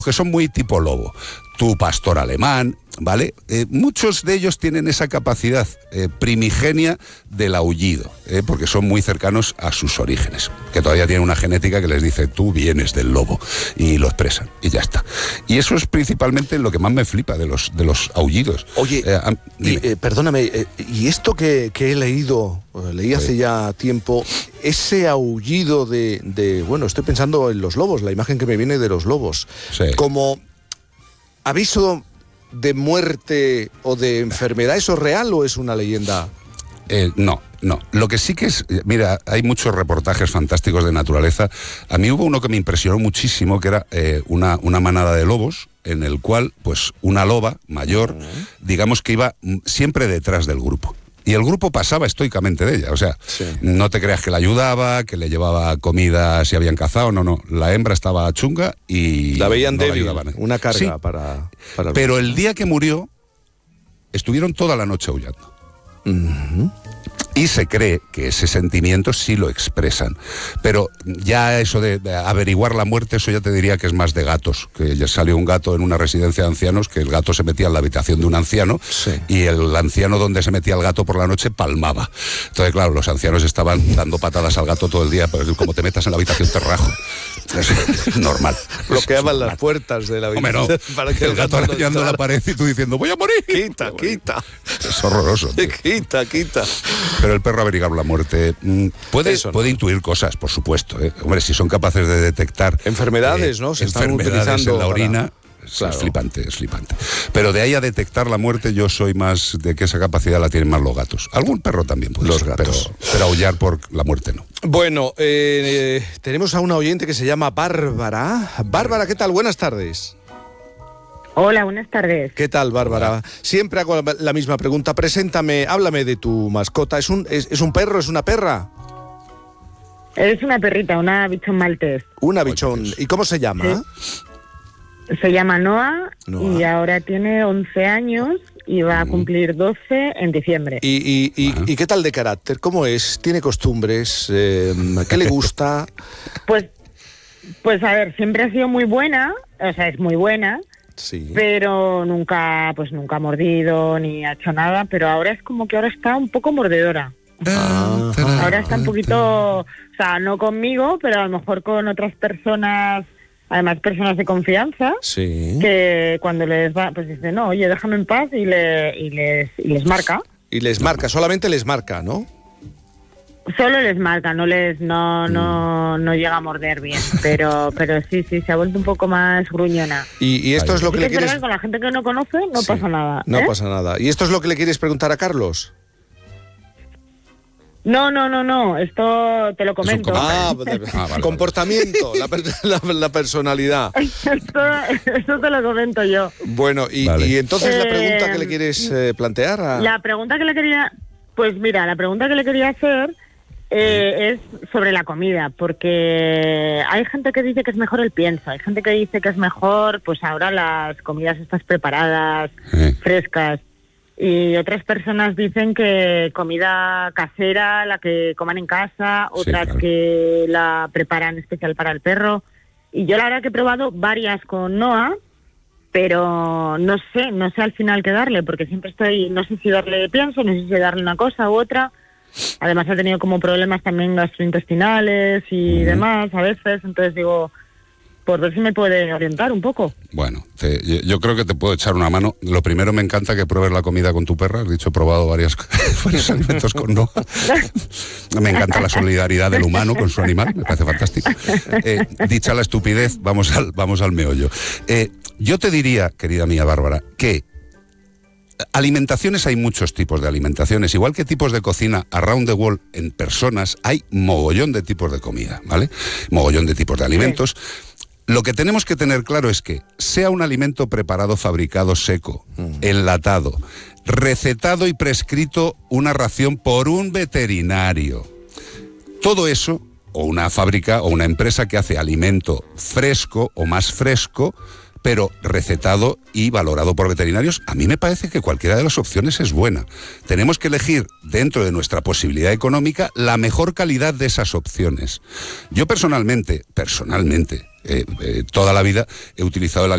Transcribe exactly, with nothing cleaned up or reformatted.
que son muy tipo lobo. Tu pastor alemán, ¿vale? Eh, muchos de ellos tienen esa capacidad eh, primigenia del aullido, eh, porque son muy cercanos a sus orígenes, que todavía tienen una genética que les dice, tú vienes del lobo, y lo expresan, y ya está. Y eso es principalmente lo que más me flipa de los, de los aullidos. Oye, eh, a, y, eh, perdóname, eh, y esto que, que he leído, eh, leí hace sí. ya tiempo, ese aullido de, de, bueno, estoy pensando en los lobos, la imagen que me viene de los lobos, sí. como aviso de muerte o de enfermedad, ¿eso es real o es una leyenda? Eh, no, no. Lo que sí que es... Mira, hay muchos reportajes fantásticos de naturaleza. A mí hubo uno que me impresionó muchísimo, que era eh, una, una manada de lobos, en el cual, pues, una loba mayor, uh-huh. digamos que iba siempre detrás del grupo. Y el grupo pasaba estoicamente de ella, o sea, sí. no te creas que la ayudaba, que le llevaba comida si habían cazado, no, no, la hembra estaba chunga y... La veían no débil, la una carga sí, para, para... Pero el día que murió, estuvieron toda la noche aullando. Uh-huh. Y se cree que ese sentimiento sí lo expresan. Pero ya eso de, de averiguar la muerte, eso ya te diría que es más de gatos. Que ya salió un gato en una residencia de ancianos, que el gato se metía en la habitación de un anciano, sí. y el anciano donde se metía el gato por la noche palmaba. Entonces, claro, los ancianos estaban dando patadas al gato todo el día, pero como te metas en la habitación te rajo. Es normal. Bloqueaban las puertas de la habitación. Hombre, no. Para que el, el gato arañando la pared y tú diciendo, voy a morir. Quita, quita. Es horroroso. Tío. Quita, quita. Pero el perro averiguar la muerte puede, no. puede intuir cosas, por supuesto. ¿eh? Hombre, si son capaces de detectar... Enfermedades, eh, ¿no? Se están utilizando en la orina... Para... Claro. Es flipante, es flipante. Pero de ahí a detectar la muerte, yo soy más de que esa capacidad la tienen más los gatos. Algún perro también puede los ser, gatos. Pero, pero aullar por la muerte no. Bueno, eh, eh, tenemos a una oyente que se llama Bárbara. Bárbara, ¿qué tal? Buenas tardes. Hola, buenas tardes. ¿Qué tal, Bárbara? Hola. Siempre hago la misma pregunta. Preséntame, háblame de tu mascota. ¿Es un, es, es un perro, es una perra? Es una perrita, una bichón maltés. Una bichón. ¿Y cómo se llama? Sí. Se llama Noah, Noah y ahora tiene once años y va a cumplir doce en diciembre. ¿Y, y, y, uh-huh. ¿y qué tal de carácter? ¿Cómo es? ¿Tiene costumbres? Eh, ¿Qué le gusta? Pues, pues a ver, siempre ha sido muy buena, o sea, es muy buena, sí. pero nunca, pues nunca ha mordido ni ha hecho nada, pero ahora es como que ahora está un poco mordedora. Ah, ahora está un poquito, o sea, no conmigo, pero a lo mejor con otras personas... Además, personas de confianza, sí. que cuando les va, pues dice, no, oye, déjame en paz y, le, y, les, y les marca. Y les marca, solamente les marca, ¿no? Solo les marca, no les no mm. no no llega a morder bien, pero pero sí, sí, se ha vuelto un poco más gruñona. Y, y esto Ay, es lo que le es quieres... Con la gente que no conoce no sí. pasa nada. No ¿eh? pasa nada. ¿Y esto es lo que le quieres preguntar a Carlos? No, no, no, no, esto te lo comento. Ah, ah, vale, comportamiento, la, la, la personalidad. Esto, esto te lo comento yo. Bueno, y, vale. y entonces eh, la pregunta que le quieres eh, plantear a... La pregunta que le quería... Pues mira, la pregunta que le quería hacer eh, es sobre la comida, porque hay gente que dice que es mejor el pienso, hay gente que dice que es mejor, pues ahora las comidas estas preparadas, sí. frescas. Y otras personas dicen que comida casera, la que coman en casa, otras sí, claro. que la preparan especial para el perro. Y yo la verdad que he probado varias con Noah, pero no sé, no sé al final qué darle, porque siempre estoy, no sé si darle pienso, no sé si darle una cosa u otra. Además ha tenido como problemas también gastrointestinales y mm. demás a veces, entonces digo... por ver si me puede orientar un poco. Bueno, te, yo, yo creo que te puedo echar una mano. Lo primero, me encanta que pruebes la comida con tu perra. Has dicho, he probado varias, varios alimentos con Noah. Me encanta la solidaridad del humano con su animal, me parece fantástico. Eh, dicha la estupidez, vamos al, vamos al meollo. Eh, yo te diría, querida mía Bárbara, que alimentaciones, hay muchos tipos de alimentaciones, igual que tipos de cocina around the world en personas, hay mogollón de tipos de comida, ¿vale? Mogollón de tipos de alimentos. Sí. Lo que tenemos que tener claro es que sea un alimento preparado, fabricado, seco, mm. enlatado, recetado y prescrito una ración por un veterinario, todo eso, o una fábrica o una empresa que hace alimento fresco o más fresco, pero recetado y valorado por veterinarios, a mí me parece que cualquiera de las opciones es buena. Tenemos que elegir, dentro de nuestra posibilidad económica, la mejor calidad de esas opciones. Yo personalmente, personalmente, eh, eh, toda la vida he utilizado el